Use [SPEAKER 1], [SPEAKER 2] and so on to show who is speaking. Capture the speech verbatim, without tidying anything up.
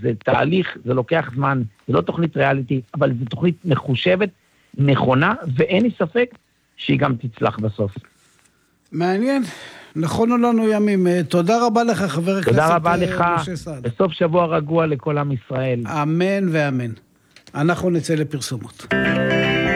[SPEAKER 1] זה תהליך, זה לוקח זמן, זה לא תוכנית ריאליטי, אבל זו תוכנית מחושבת, נכונה, ואין לי ספק שהיא גם תצלח בסוף.
[SPEAKER 2] מעניין, נכונו לנו ימים. תודה רבה לך, חבר הכנסת
[SPEAKER 1] תודה רבה לך,
[SPEAKER 2] משה סעדה.
[SPEAKER 1] בסוף שבוע רגוע לכל עם ישראל.
[SPEAKER 2] אמן ואמן. אנחנו נצא לפרסומות.